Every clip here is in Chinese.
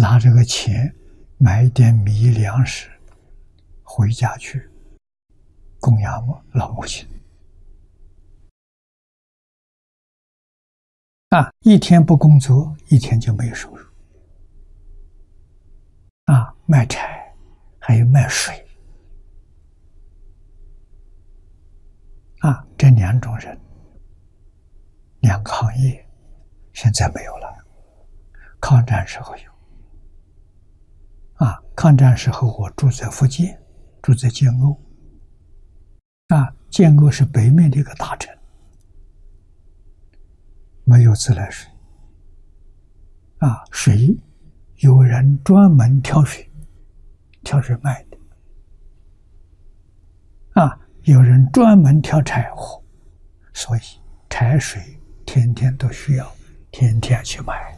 拿这个钱买一点米粮食回家去供养老母亲。一天不工作，一天就没有收入。卖柴，还有卖水。这两种人，两个行业现在没有了。抗战时候有。抗战时候我住在福建，住在建瓯。建瓯是北面的一个大城，没有自来水。水有人专门挑水卖的。有人专门挑柴火，所以柴水天天都需要，天天去买。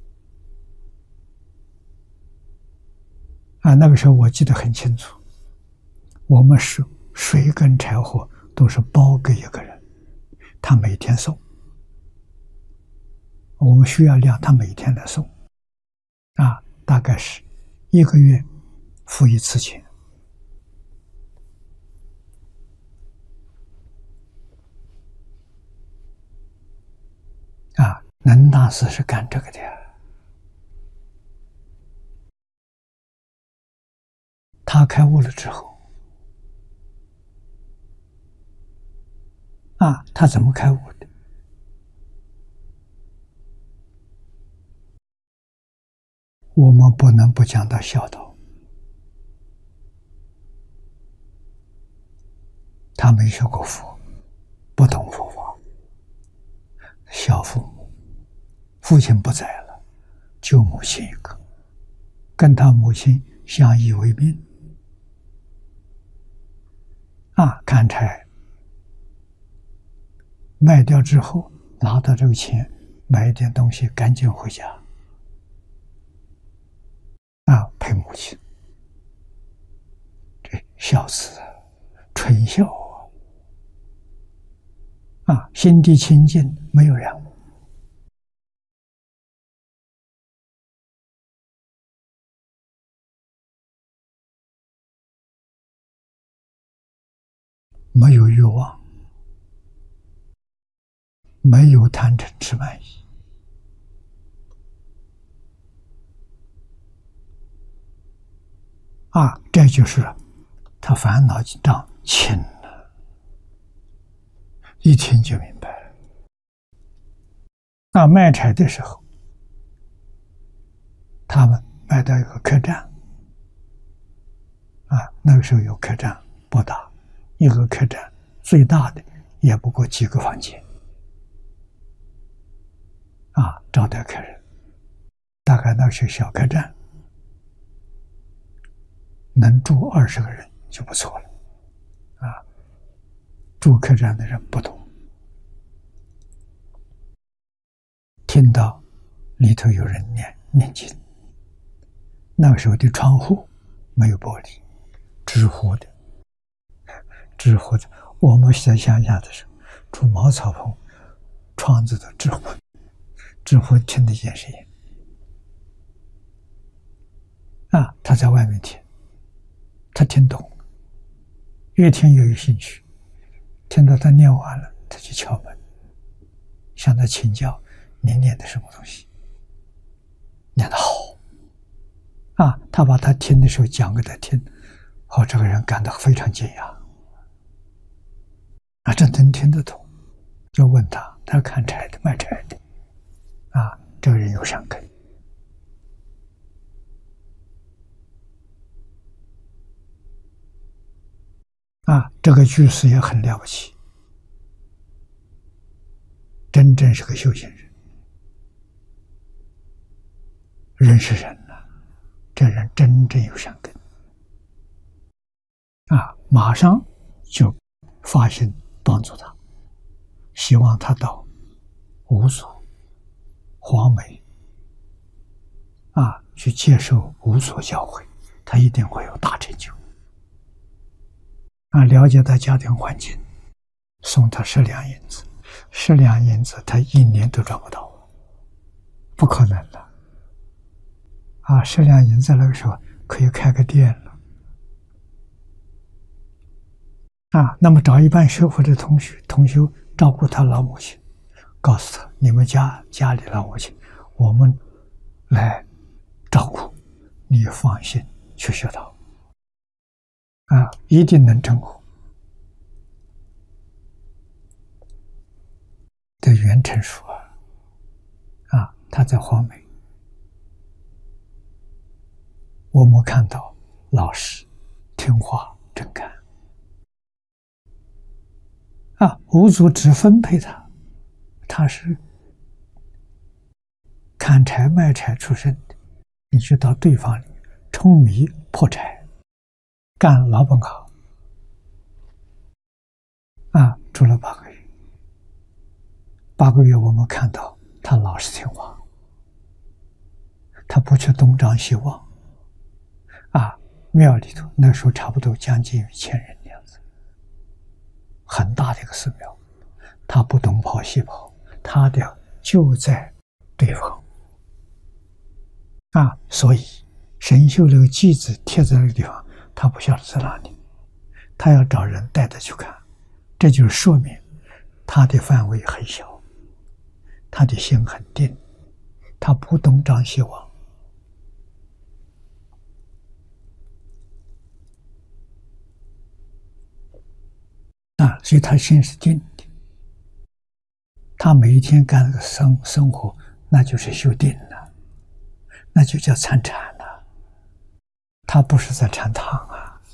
那个时候我记得很清楚，我们是水跟柴火都是包给一个人，他每天送，我们需要量，他每天来送。大概是1个月付1次钱。能大师是干这个的。他开悟了之后，他怎么开悟的？我们不能不讲到孝道。他没学过佛，不懂佛法，孝父母，父亲不在了，就母亲一个，跟他母亲相依为命。砍柴卖掉之后，拿到这个钱买一点东西，赶紧回家。陪母亲，这孝子纯孝心地清净，没有染污。没有欲望，没有贪嗔痴慢疑。这就是他烦恼障轻了，一听就明白了。卖柴的时候，他们卖到一个客栈，那个时候有客栈不大，一个客栈最大的也不过几个房间，招待客人。大概那是小客栈，能住20个人就不错了。住客栈的人不多，听到里头有人念经。那个时候的窗户没有玻璃，纸糊的。我们在乡下的时候住茅草棚，窗子都纸糊听得见声音。他在外面听，他听懂了，越听越有兴趣。听到他念完了，他就敲门，向他请教：“你念的什么东西？念得好。”他把他听的时候讲给他听，这个人感到非常惊讶。这能听得懂，就问他，他砍柴的，卖柴的。这个人有善根。这个居士也很了不起，真正是个修行人。人是人这人真正有善根。马上就发心帮助他，希望他到五所、黄梅去接受五所教诲，他一定会有大成就。了解他家庭环境，送他10两银子，10两银子他1年都赚不到，不可能的。 释量营在那个时候可以开个店了。那么找一班学佛的同修照顾他老母亲，告诉他：你们家里老母亲，我们来照顾，你放心去学道，一定能成功。的袁成书他在黄梅，我们看到老实、听话、真干。五祖只分配他是砍柴卖柴出身的，你去到对方里舂米破柴，干老本行，住了8个月。8个月我们看到他老实听话，他不去东张西望。庙里头那时候差不多将近1000人的样子，很大的一个寺庙，他不东跑西跑，他的就在对方。所以神秀那个记子贴在那个地方，他不晓得在哪里，他要找人带他去看，这就是说明他的范围很小，他的心很定，他不东张西望。所以他心是定的，他每一天干个生活，那就是修定了，那就叫参禅了。他不是在禅堂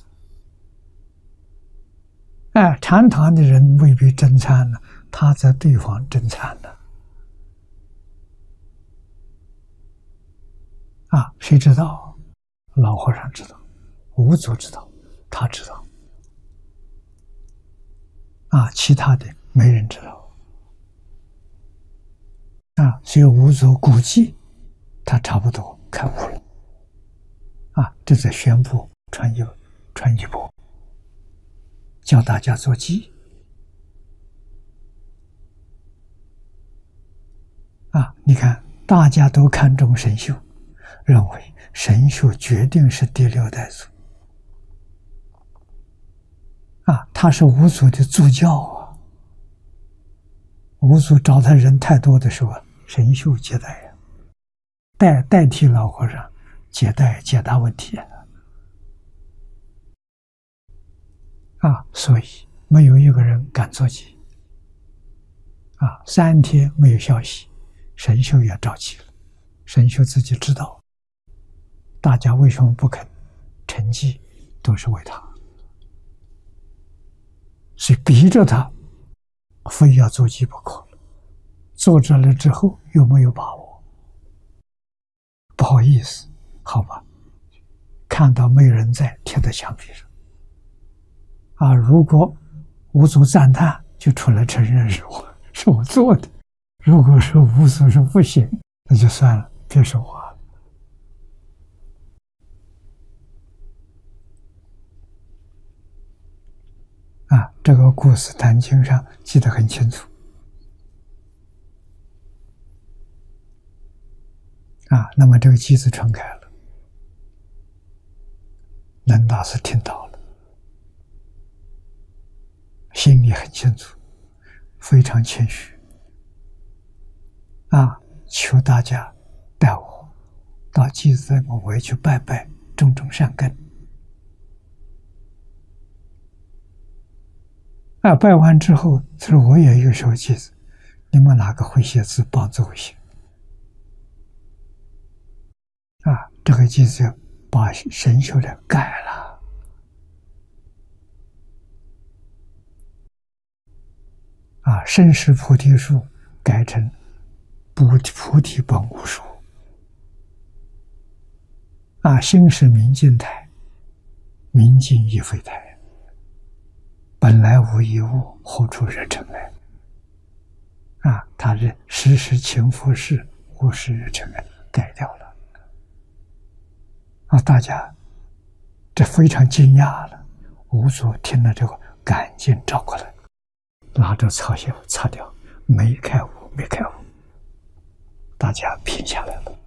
禅堂的人未必真参了，他在对方真参了。谁知道？老和尚知道，五祖知道，他知道。其他的没人知道。所以五祖估计他差不多开悟了。这在宣布传一波，教大家做记。你看大家都看重神秀，认为神秀决定是第6代祖。他是五祖的助教五祖找他人太多的时候，神秀接待代替老和尚解答问题所以没有一个人敢做记3天没有消息，神秀也着急了。神秀自己知道，大家为什么不肯成记，都是为他，所以逼着他非要做记不可。做着了之后又没有把握，不好意思，好吧，看到没人在，贴在墙壁上如果五祖赞叹，就出来承认是我做的；如果说五祖说不行，那就算了，别说话了。这个故事《坛经》上记得很清楚那么这个机子传开了，能大师听到了，心里很清楚，非常谦虚求大家带我到机子末尾去拜拜，种善根拜完之后，他说我也有手机子，你们哪个会写字帮助我写这个机子把神秀的改了身是菩提树改成菩提本无树心是明镜台，明镜亦非台，本来无一物，何处惹尘埃他是时时勤拂拭，无事惹尘埃改掉了大家这非常惊讶了。五祖听了这个，赶紧找过来，拿着草鞋擦掉，没开悟，大家拼下来了。